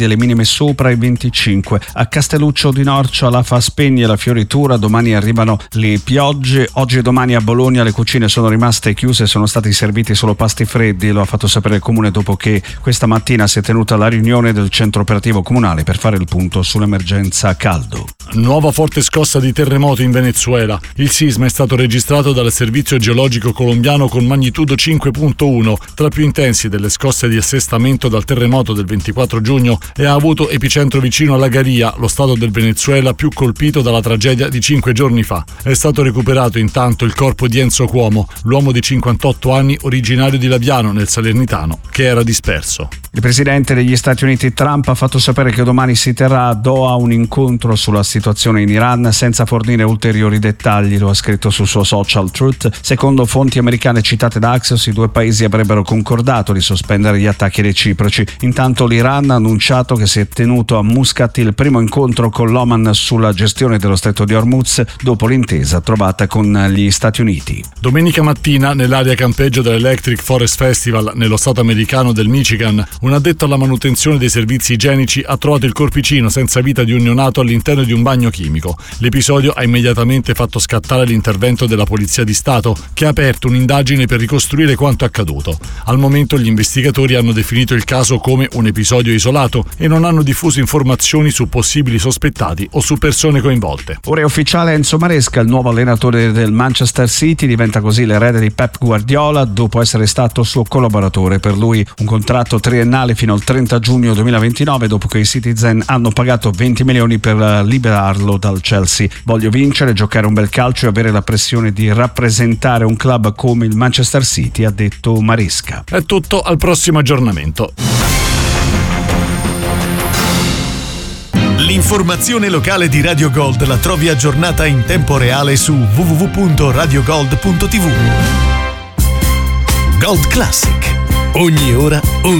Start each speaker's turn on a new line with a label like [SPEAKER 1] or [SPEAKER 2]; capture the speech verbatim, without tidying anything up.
[SPEAKER 1] gradi e le minime sopra i venticinque. A Castelluccio di Norcia la fa spegne la fioritura, domani arrivano le piogge. Oggi e domani a Bologna le cucine sono rimaste chiuse e sono stati serviti solo pasti freddi, lo ha fatto sapere il comune dopo che questa mattina si è tenuta la riunione del centro operativo comunale per fare il punto sull'emergenza caldo.
[SPEAKER 2] Nuova forte scossa di terremoto in Venezuela. Il sisma è stato registrato dal servizio geologico colombiano con magnitudo cinque virgola uno, tra più intensi delle scosse di assestamento dal terremoto del ventiquattro giugno, e ha avuto epicentro vicino alla Garia, lo stato del Venezuela più colpito dalla tragedia di cinque giorni fa. È stato recuperato intanto il corpo di Enzo Cuomo, l'uomo di cinquantotto anni originario di Laviano nel Salernitano, che era disperso.
[SPEAKER 1] Il presidente degli Stati Uniti Trump ha fatto sapere che domani si terrà a Doha un incontro sulla situazione in Iran senza fornire ulteriori dettagli, lo ha scritto sul suo social Truth. Secondo fonti americane citate da Axios, i due paesi avrebbero concordato di sospendere gli attacchi reciproci. Intanto l'Iran ha annunciato che si è tenuto a Muscat il primo incontro con l'Oman sulla gestione dello stretto di Hormuz dopo l'intesa trovata con gli Stati Uniti.
[SPEAKER 2] Domenica mattina, nell'area campeggio dell'Electric Forest Festival nello stato americano del Michigan, un addetto alla manutenzione dei servizi igienici ha trovato il corpicino senza vita di un neonato all'interno di un bagno chimico. L'episodio ha immediatamente fatto scattare l'intervento della Polizia di Stato, che ha aperto un'indagine per ricostruire quanto accaduto. Al momento gli investigatori hanno definito il caso come un episodio isolato e non hanno diffuso informazioni su possibili sospettati o su persone coinvolte.
[SPEAKER 1] Ora è ufficiale: Enzo Maresca, il nuovo allenatore del Manchester City, diventa così l'erede di Pep Guardiola dopo essere stato suo collaboratore. Per lui un contratto triennale fino al trenta giugno duemilaventinove, dopo che i Citizen hanno pagato venti milioni per liberarlo dal Chelsea. Voglio vincere, giocare un bel calcio e avere la pressione di rappresentare un club come il Manchester City, ha detto Maresca.
[SPEAKER 2] È tutto, al prossimo aggiornamento.
[SPEAKER 3] L'informazione locale di Radio Gold la trovi aggiornata in tempo reale su w w w punto radio gold punto t v. Gold Classic. Ogni ora un